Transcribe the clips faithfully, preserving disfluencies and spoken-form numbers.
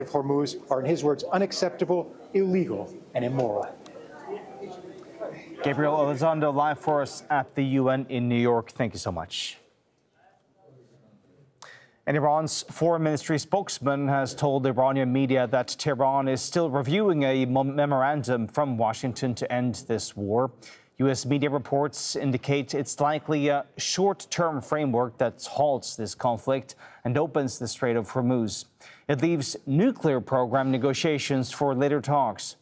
of Hormuz are, in his words, unacceptable, illegal, and immoral. Gabriel Elizondo, live for us at the U N in New York. Thank you so much. And Iran's foreign ministry spokesman has told Iranian media that Tehran is still reviewing a memorandum from Washington to end this war. U S media reports indicate it's likely a short-term framework that halts this conflict and opens the Strait of Hormuz. It leaves nuclear program negotiations for later talks.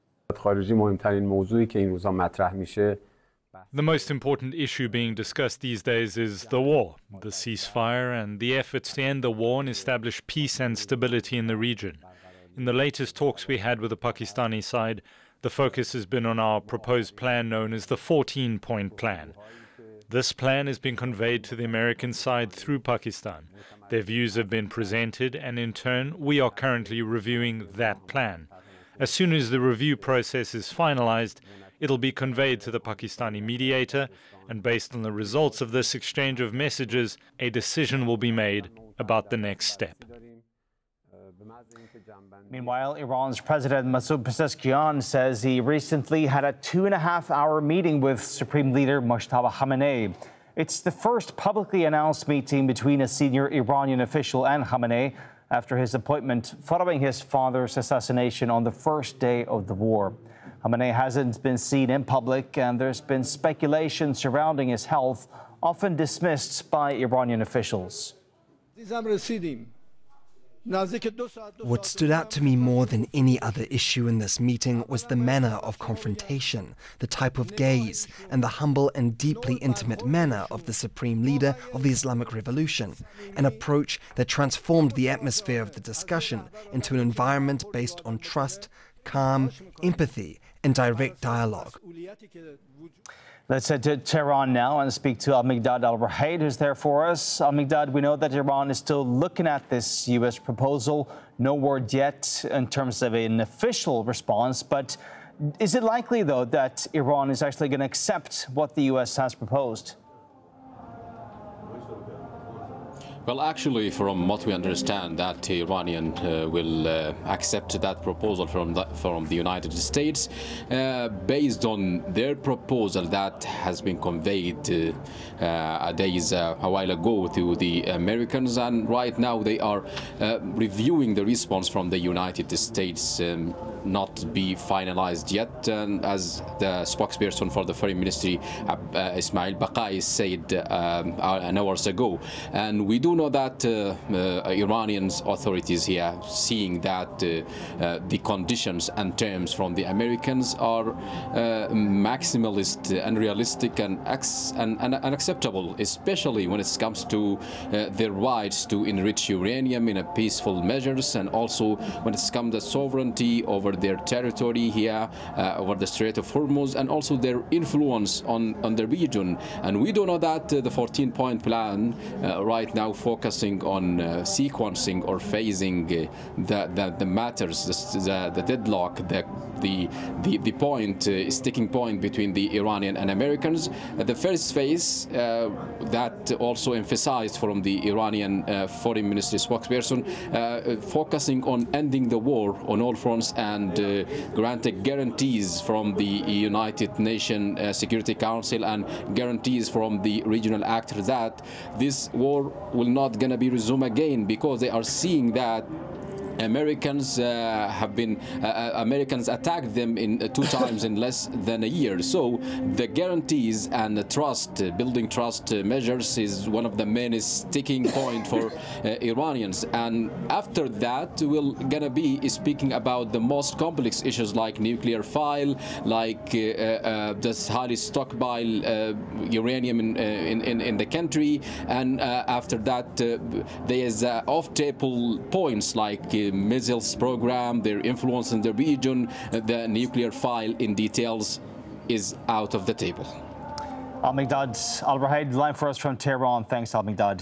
The most important issue being discussed these days is the war, the ceasefire, and the efforts to end the war and establish peace and stability in the region. In the latest talks we had with the Pakistani side, the focus has been on our proposed plan known as the fourteen-point plan. This plan has been conveyed to the American side through Pakistan. Their views have been presented, and in turn, we are currently reviewing that plan. As soon as the review process is finalized, it'll be conveyed to the Pakistani mediator, and based on the results of this exchange of messages, a decision will be made about the next step. Meanwhile, Iran's President Masoud Pezeshkian says he recently had a two and a half hour meeting with Supreme Leader Mojtaba Khamenei. It's the first publicly announced meeting between a senior Iranian official and Khamenei after his appointment following his father's assassination on the first day of the war. Khamenei hasn't been seen in public, and there's been speculation surrounding his health, often dismissed by Iranian officials. What stood out to me more than any other issue in this meeting was the manner of confrontation, the type of gaze, and the humble and deeply intimate manner of the Supreme Leader of the Islamic Revolution, an approach that transformed the atmosphere of the discussion into an environment based on trust, calm, empathy, and direct dialogue. Let's head to Tehran now and speak to Al-Miqdad Al-Ruhaid, who's there for us. Al-Miqdad, we know that Iran is still looking at this U S proposal. No word yet in terms of an official response, but is it likely, though, that Iran is actually going to accept what the U S has proposed? Well, actually, from what we understand, that Iranian uh, will uh, accept that proposal from the, from the United States uh, based on their proposal that has been conveyed uh, uh, days uh, a while ago to the Americans, and right now they are uh, reviewing the response from the United States. Um, not be finalized yet, and as the spokesperson for the Foreign Ministry, uh, uh, Ismail Baqai, said um, an hours ago. And we do know that uh, uh, Iranian authorities here seeing that uh, uh, the conditions and terms from the Americans are uh, maximalist, unrealistic, and, and, and unacceptable, especially when it comes to uh, their rights to enrich uranium in a peaceful measures, and also when it comes to sovereignty over their territory here, uh, over the Strait of Hormuz, and also their influence on, on the region. And we do know that uh, the fourteen-point plan uh, right now focusing on uh, sequencing or phasing uh, the, the, the matters, the, the deadlock, the, the, the, the point, uh, sticking point between the Iranian and Americans. Uh, the first phase uh, that also emphasized from the Iranian uh, Foreign Ministry spokesperson, uh, focusing on ending the war on all fronts and and uh, granted guarantees from the United Nations uh, Security Council and guarantees from the regional actors that this war will not gonna be resumed again, because they are seeing that Americans uh, have been uh, Americans attacked them in uh, two times in less than a year. So the guarantees and the trust, uh, building trust uh, measures is one of the main sticking point for uh, Iranians. And after that, we're gonna be speaking about the most complex issues like nuclear file, like uh, uh, this highly stockpile uh, uranium in, uh, in, in in the country, and uh, after that, uh, there is uh, off-table points like. Uh, missiles program, their influence in the region, the nuclear file in details is out of the table. Al-Miqdad Al-Ruhaid, line for us from Tehran. Thanks, Al-Miqdad.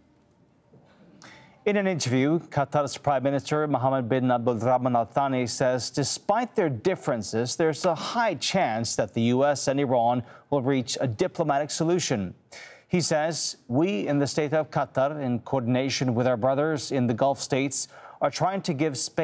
In an interview, Qatar's Prime Minister Mohammed bin Abdulrahman Al Thani says despite their differences, there's a high chance that the U S and Iran will reach a diplomatic solution. He says, we in the state of Qatar, in coordination with our brothers in the Gulf states, are trying to give space